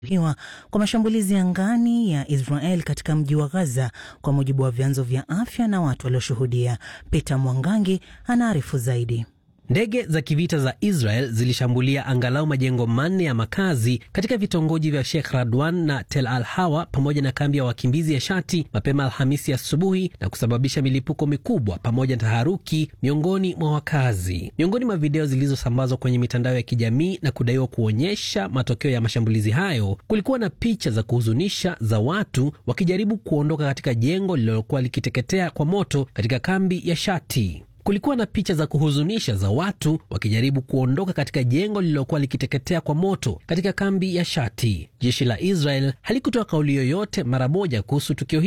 kwa mashambulizi angani ya Israel katika mji wa Gaza, kwa mujibu wa vyanzo vya afya na watu walioshuhudia. Peter Mwangangi anaarifu zaidi. Ndege za kivita za Israel zilishambulia angalau majengo manne ya makazi katika vitongoji vya Sheikh Radwan na Tel Al Hawa pamoja na kambi ya wakimbizi ya Shati mapema Alhamisi asubuhi na kusababisha milipuko mikubwa pamoja na taharuki miongoni mwa wakazi. Miongoni mwa video zilizosambazwa kwenye mitandao ya kijamii na kudaiwa kuonyesha matokeo ya mashambulizi hayo, kulikuwa na picha za kuhuzunisha za watu wakijaribu kuondoka katika jengo lililokuwa likiteketea kwa moto katika kambi ya Shati. Kulikuwa na picha za kuhuzunisha za watu wakijaribu kuondoka katika jengo lililokuwa likiteketea kwa moto katika kambi ya Shati. Jeshi la Israel halikutoa kauli yoyote mara moja kuhusu tukio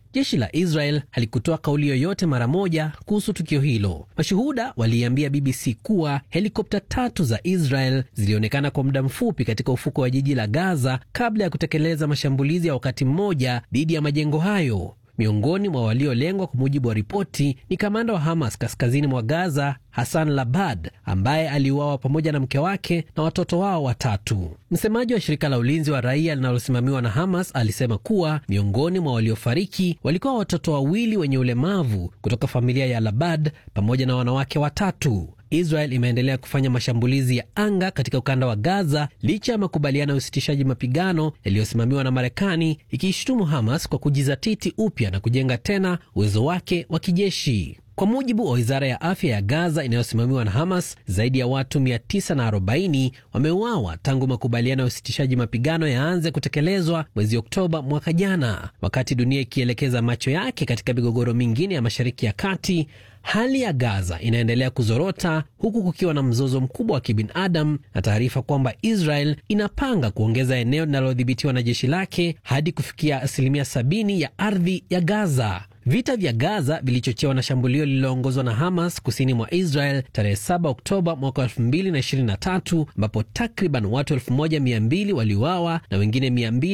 hilo. Mashuhuda waliambia BBC kuwa helikopta 3 za Israel zilionekana kwa muda mfupi katika ufuko wa jiji la Gaza kabla ya kutekeleza mashambulizi ya wakati mmoja dhidi ya majengo hayo. Miongoni mwa waliolengwa kwa mujibu wa ripoti ni kamanda wa Hamas kaskazini mwa Gaza, Hassan Labad, ambaye aliuawa pamoja na mke wake na watoto wao 3. Msemaji wa shirika la ulinzi wa raia linalosimamiwa na Hamas alisema kuwa miongoni mwa waliofariki walikuwa watoto 2 wenye ulemavu kutoka familia ya Labad pamoja na wanawake 3. Israel imeendelea kufanya mashambulizi ya anga katika ukanda wa Gaza licha ya makubaliano ya usitishaji mapigano yaliyosimamiwa na Marekani, ikiishutumu Hamas kwa kujizatiti upya na kujenga tena uwezo wake wa kijeshi. Kwa mujibu wa wizara ya afya ya Gaza inayosimamiwa na Hamas, zaidi ya watu 940 wameuawa tangu makubaliano ya usitishaji mapigano yaanze kutekelezwa mwezi Oktoba mwaka jana. Wakati dunia ikielekeza macho yake katika migogoro mingine ya Mashariki ya Kati, hali ya Gaza inaendelea kuzorota huku kukiwa na mzozo mkubwa wa kibinadamu na taarifa kwamba Israel inapanga kuongeza eneo linalodhibitiwa na jeshi lake hadi kufikia 70% ya ardhi ya Gaza. Vita vya Gaza vilichochewa na shambulio lililoongozwa na Hamas kusini mwa Israel tarehe 7 Oktoba mwaka 2023, ambapo takriban watu 1200 waliuawa na wengine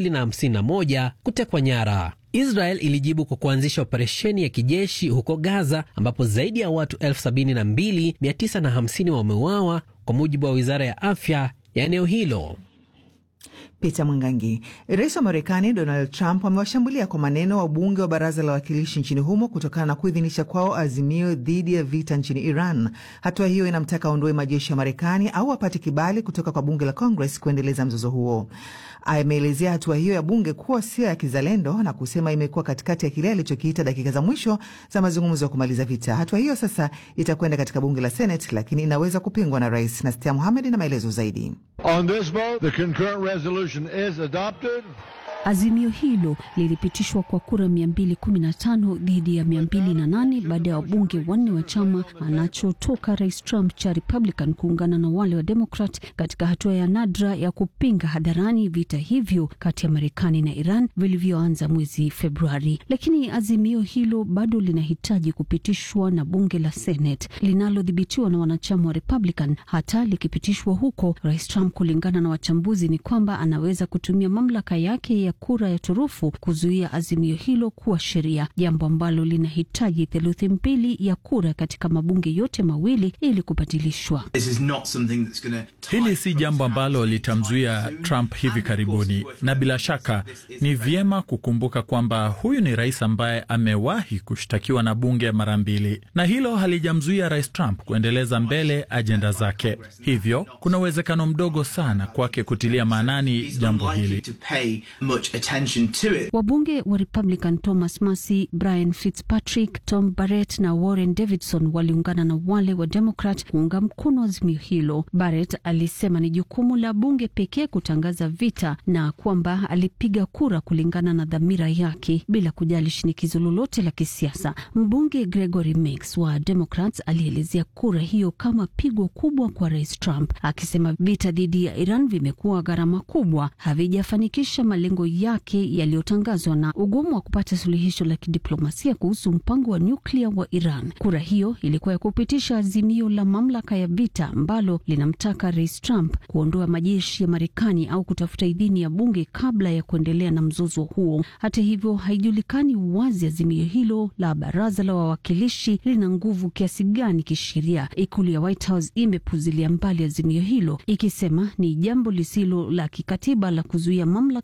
251 kutekwa nyara. Israel ilijibu kwa kuanzisha operesheni ya kijeshi huko Gaza, ambapo zaidi ya watu 72,950 wameuawa kwa mujibu wa wizara ya afya ya eneo hilo. Peter Mwangangi. Rais wa Marekani Donald Trump amewashambulia kwa maneno wabunge wa baraza la wawakilishi nchini humo kutokana na kuidhinisha kwao azimio dhidi ya vita nchini Iran. Hatua hiyo inamtaka aondoe majeshi ya Marekani au apate kibali kutoka kwa bunge la Congress kuendeleza mzozo huo. Ameelezea hatua hiyo ya bunge kuwa sio ya kizalendo na kusema imekuwa katikati ya kile alichokiita dakika za mwisho za mazungumzo ya kumaliza vita. Hatua hiyo sasa itakwenda katika bunge la Senate, lakini inaweza kupingwa na rais. Nastia Mohamed na maelezo zaidi. On this vote, the concurrent resolution is adopted. Azimio hilo lilipitishwa kwa kura 215 dhidi ya 208 baada ya wabunge 4 wa chama anachotoka Rais Trump cha Republican kuungana na wale wa Democrat katika hatua ya nadra ya kupinga hadharani vita hivyo kati ya Marekani na Iran vilivyoanza mwezi Februari. Lakini azimio hilo bado linahitaji kupitishwa na bunge la Senate linalodhibitiwa na wanachama wa Republican. Hata likipitishwa huko, Rais Trump, kulingana na wachambuzi, ni kwamba anaweza kutumia mamlaka yake ya kura ya turufu kuzuia azimio hilo kuwa sheria, jambo ambalo linahitaji theluthi 2 ya kura katika mabunge yote mawili ili kubadilishwa. Hili si jambo ambalo litamzuia Trump hivi karibuni, na bila shaka ni vyema kukumbuka kwamba huyu ni rais ambaye amewahi kushtakiwa na bunge mara 2, na hilo halijamzuia Rais Trump kuendeleza mbele ajenda zake. Hivyo kuna uwezekano mdogo sana kwake kutilia maanani jambo hili. Wabunge wa Republican Thomas Massie, Brian Fitzpatrick, Tom Barrett na Warren Davidson waliungana na wale wa Democrat kuunga mkono azimio hilo. Barrett alisema ni jukumu la bunge pekee kutangaza vita na kwamba alipiga kura kulingana na dhamira yake bila kujali shinikizo lolote la kisiasa. Mbunge Gregory Meeks wa Democrats alielezea kura hiyo kama pigo kubwa kwa Rais Trump, akisema vita dhidi ya Iran vimekuwa gharama kubwa, havijafanikisha malengo yake yaliyotangazwa na ugumu wa kupata suluhisho la kidiplomasia kuhusu mpango wa nyuklia wa Iran. Kura hiyo ilikuwa ya kupitisha azimio la mamlaka ya vita ambalo linamtaka Rais Trump kuondoa majeshi ya Marekani au kutafuta idhini ya bunge kabla ya kuendelea na mzozo huo. Hata hivyo, haijulikani wazi azimio hilo la baraza la wawakilishi lina nguvu kiasi gani kisheria. Ikulu ya White House imepuzilia mbali azimio hilo ikisema ni jambo lisilo la kikatiba la kuzuia mamlaka